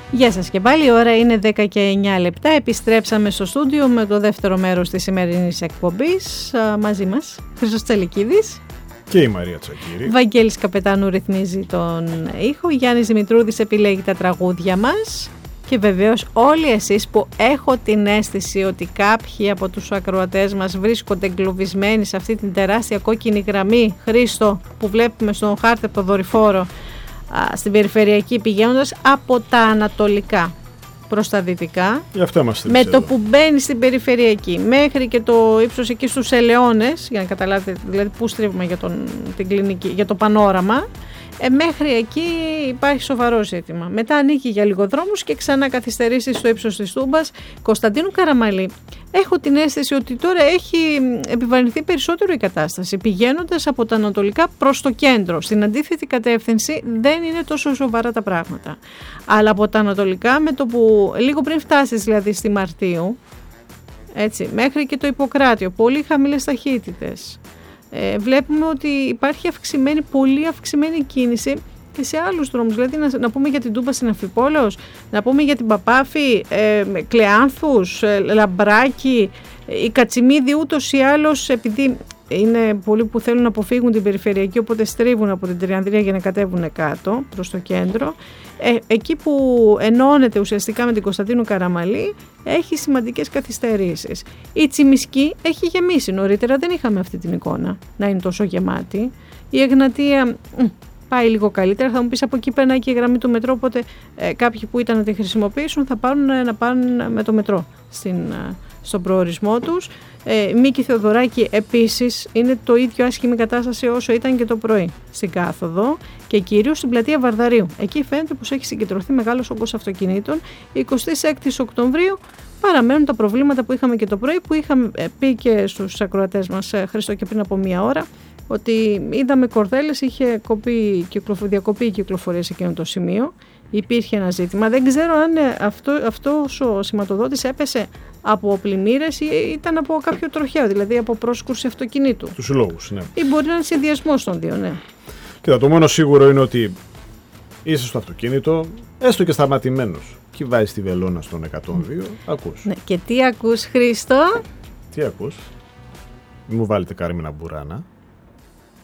Γεια σας και πάλι, η ώρα είναι 10 και 9 λεπτά. Επιστρέψαμε στο στούντιο με το δεύτερο μέρος της σημερινής εκπομπής. Μαζί μας Χρήστος Τσαλικίδης και η Μαρία Τσακύρη. Βαγγέλης Καπετάνου ρυθμίζει τον ήχο. Γιάννης Δημητρούδης επιλέγει τα τραγούδια μας. Και βεβαίως όλοι εσείς που έχω την αίσθηση ότι κάποιοι από τους ακροατές μας βρίσκονται εγκλωβισμένοι σε αυτή την τεράστια κόκκινη γραμμή, Χρήστο, που βλέπουμε στον χάρτη από το δορυφόρο, στην περιφερειακή, πηγαίνοντας από τα ανατολικά προς τα δυτικά, με το που μπαίνει στην περιφερειακή μέχρι και το ύψος εκεί στους Ελαιώνες, για να καταλάβετε δηλαδή πού στρίβουμε την κλινική, για το πανόραμα, μέχρι εκεί υπάρχει σοβαρό ζήτημα. Μετά ανοίγει για λίγο δρόμους και ξανά καθυστερήσει στο ύψος της Τούμπας. Κωνσταντίνου Καραμαλή, έχω την αίσθηση ότι τώρα έχει επιβαρυνθεί περισσότερο η κατάσταση, πηγαίνοντας από τα ανατολικά προς το κέντρο. Στην αντίθετη κατεύθυνση δεν είναι τόσο σοβαρά τα πράγματα. Αλλά από τα ανατολικά, με το που λίγο πριν φτάσεις δηλαδή στη Μαρτίου, έτσι, μέχρι και το Ιπποκράτιο, πολύ χαμηλές ταχύτητες. Βλέπουμε ότι υπάρχει πολύ αυξημένη κίνηση και σε άλλους δρόμους. Δηλαδή να πούμε για την Τούμπα στην Αμφιπόλεως, να πούμε για την Παπάφη, Κλεάνθους, Λαμπράκη, η Κατσιμίδη ούτως ή άλλως, επειδή είναι πολλοί που θέλουν να αποφύγουν την περιφερειακή, οπότε στρίβουν από την Τριανδρία για να κατέβουν κάτω προς το κέντρο. Εκεί που ενώνεται ουσιαστικά με την Κωνσταντίνου Καραμαλή έχει σημαντικές καθυστερήσεις. Η Τσιμισκή έχει γεμίσει, νωρίτερα δεν είχαμε αυτή την εικόνα να είναι τόσο γεμάτη. Η Εγνατία πάει λίγο καλύτερα, θα μου πεις από εκεί περνάει και η γραμμή του μετρό, οπότε κάποιοι που ήταν να τη χρησιμοποιήσουν θα πάρουν να πάνε με το μετρό στον προορισμό τους. Μίκη Θεοδωράκη επίσης είναι το ίδιο άσχημη κατάσταση όσο ήταν και το πρωί στην κάθοδο και κυρίως στην πλατεία Βαρδαρίου. Εκεί φαίνεται πως έχει συγκεντρωθεί μεγάλος όγκος αυτοκινήτων. 26 Οκτωβρίου παραμένουν τα προβλήματα που είχαμε και το πρωί, που είχαμε πει και στους ακροατές μας, Χρήστο, και πριν από μία ώρα, ότι είδαμε κορδέλες, είχε διακοπεί η κυκλοφορία σε εκείνο το σημείο. Υπήρχε ένα ζήτημα. Δεν ξέρω αν αυτός ο σηματοδότης έπεσε από πλημμύρες ή ήταν από κάποιο τροχαίο, δηλαδή από πρόσκουρση αυτοκινήτου. Τους συλλόγους, ναι. Ή μπορεί να είναι συνδυασμός των δύο, ναι. Κοίτα, το μόνο σίγουρο είναι ότι είσαι στο αυτοκίνητο, έστω και σταματημένος, και βάζεις τη βελόνα στον 102, ακούς. Ναι, και τι ακούς, Χρήστο? Τι ακούς? Μην μου βάλετε Κάρμινα Μπουράνα.